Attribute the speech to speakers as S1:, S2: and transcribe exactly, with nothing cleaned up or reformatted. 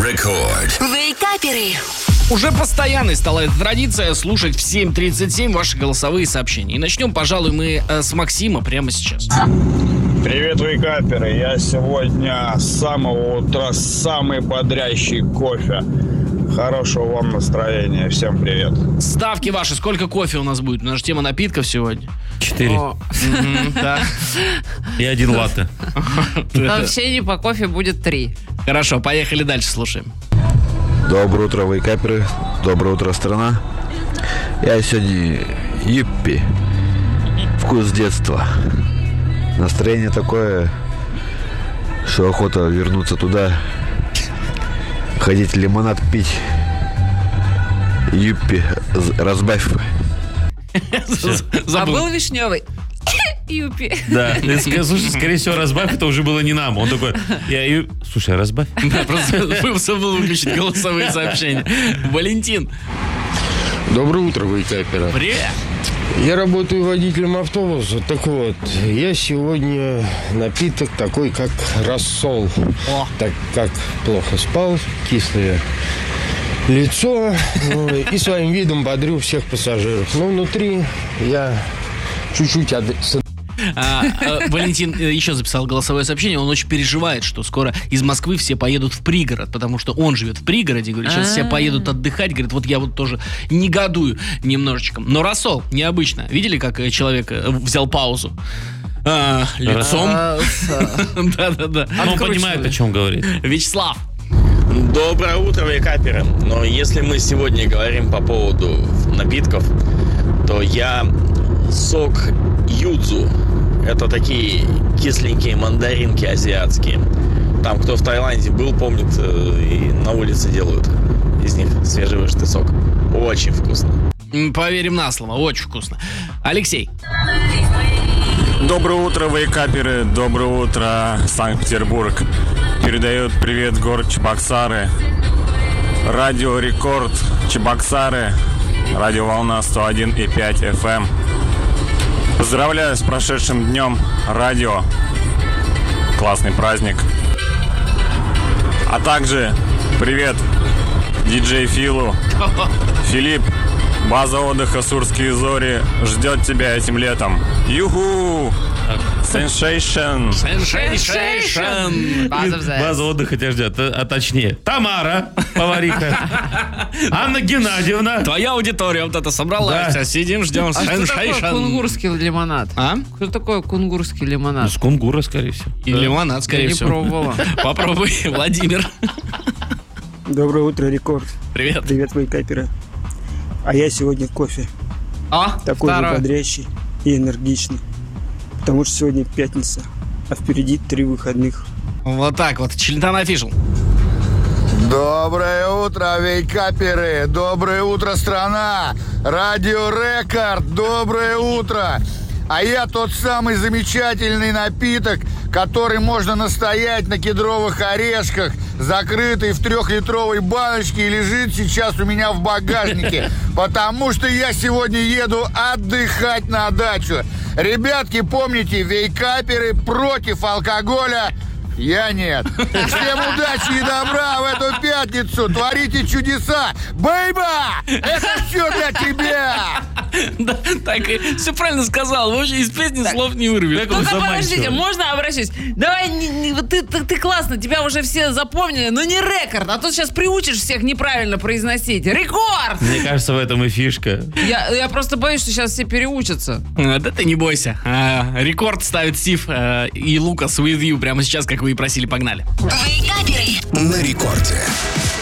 S1: Рекорд.
S2: Вейкаперы.
S3: Уже постоянной стала эта традиция слушать в семь тридцать семь ваши голосовые сообщения. И начнем, пожалуй, мы э, с Максима прямо сейчас.
S4: Привет, вейкаперы. Я сегодня с самого утра самый бодрящий кофе. Хорошего вам настроения. Всем привет.
S3: Ставки ваши. Сколько кофе у нас будет? У нас же тема напитков сегодня.
S5: Четыре.
S3: Мгм, да.
S5: И один латте.
S6: Вообще не по кофе будет три.
S3: Хорошо, поехали дальше, слушаем.
S7: Доброе утро, вейкаперы. Доброе утро, страна. Я сегодня юппи. Вкус детства. Настроение такое, что охота вернуться туда, ходить лимонад пить. Юппи, разбавь.
S6: А
S3: Забыл.
S6: был вишневый? Юпи.
S5: Да, слушай, скорее всего, разбавь это уже было не нам. Он такой, я ю... Слушай, а разбавь?
S3: Да, просто забыл выключить голосовые сообщения. Валентин.
S8: Доброе утро, вейкаперы.
S3: Привет.
S8: Я работаю водителем автобуса. Так вот, я сегодня напиток такой, как рассол.
S3: О.
S8: Так как плохо спал, кислое лицо, ну, и своим видом бодрю всех пассажиров. Но внутри я чуть-чуть от...
S3: А, а, Валентин э, еще записал голосовое сообщение. Он очень переживает, что скоро из Москвы все поедут в пригород, потому что он живет в пригороде. Говорит, сейчас все поедут отдыхать. Говорит, вот я вот тоже негодую немножечко. Но рассол необычно. Видели, как э, человек э, взял паузу? А, лицом. Да-да-да.
S5: Он понимает, о чем говорит.
S3: Вячеслав.
S9: Доброе утро, вейкаперы. Но если мы сегодня говорим по поводу напитков, то я сок юдзу. Это такие кисленькие мандаринки азиатские. Там, кто в Таиланде был, помнит, и на улице делают из них свежевыжатый сок. Очень вкусно.
S3: М, Поверим на слово, очень вкусно. Алексей.
S10: Доброе утро, вейкаперы. Доброе утро, Санкт-Петербург. Передает привет город Чебоксары. Радио Рекорд Чебоксары. Радиоволна сто один и пять эф эм. Поздравляю с прошедшим днем радио. Классный праздник. А также привет диджей Филу. Филипп, база отдыха Сурские Зори ждет тебя этим летом. Юху! Сенсейшн!
S3: Сенсейшн!
S5: База отдыха тебя ждет. А, а точнее, Тамара, повариха. Анна Геннадьевна.
S3: Твоя аудитория вот это собралась.
S5: Да.
S3: а Сидим, ждем
S6: А что такое
S3: сенсейшн.
S6: кунгурский лимонад?
S3: А?
S6: Что такое кунгурский лимонад?
S5: С кунгура, скорее всего.
S3: И лимонад, скорее
S6: Я не
S3: всего.
S6: пробовала.
S3: Попробуй, Владимир.
S11: Доброе утро, Рекорд.
S3: Привет.
S11: Привет, вейкаперы. А я сегодня кофе.
S6: А,
S11: Такой же
S6: второй.
S11: бодрящий и энергичный. Потому что сегодня пятница, а впереди три выходных.
S3: Вот так вот. Челентано Офишл.
S12: Доброе утро, вейкаперы! Доброе утро, страна! Радио Рекорд! Доброе утро! А я тот самый замечательный напиток, который можно настоять на кедровых орешках, закрытый в трехлитровой баночке, и лежит сейчас у меня в багажнике, потому что я сегодня еду отдыхать на дачу. Ребятки, помните, вейкаперы против алкоголя. Я нет. Всем удачи и добра в эту пятницу. Творите чудеса. Бэйба! Это все для тебя!
S3: Да, так, и все правильно сказал. Вообще из песни слов не вырвешь.
S6: Ну-ка, подождите, можно обращусь? Давай, не- не- вот ты, ты, ты классно, тебя уже все запомнили, но не рекорд, а то сейчас приучишь всех неправильно произносить. Рекорд!
S5: Мне кажется, в этом и фишка.
S6: Я, я просто боюсь, что сейчас все переучатся.
S3: А, Да ты не бойся. А, Рекорд ставит Стив а, и Лукас with you прямо сейчас, как вы и просили. Погнали.
S2: Вейкаперы.
S1: На рекорде.